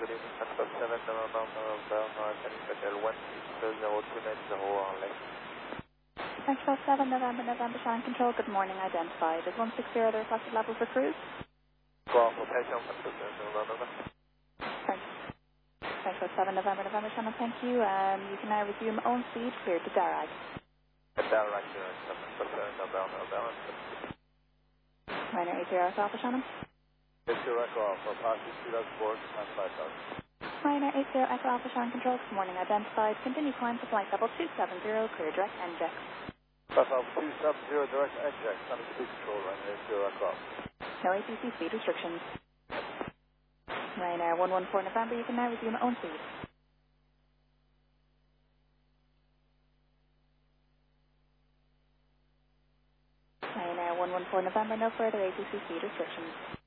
good evening. Foxtrot 7 November, L1 0290 on left. Foxtrot 7 November, Shannon Control, good morning, identified. Is 160 the requested level for cruise? Golf, Hotel, Foxtrot 7 November. Thanks. Foxtrot 7 November, Shannon, thank you. You can now resume own speed, clear to Darragh. Darragh, Foxtrot 7 November. Ryanair 80 Alpha Shannon. 80 Alpha, passing 2004 and 5000. Ryanair 80 Alpha Shannon Control, good morning, identified. Continue climb to flight level 270, clear direct NJAX. Alpha 270 direct NJAX, Sonic Speed Control, Ryanair 80 Alpha. No ATC speed restrictions. Ryanair 114 November, you can now resume own speed. Ryanair 114 November, no further ATC speed restrictions.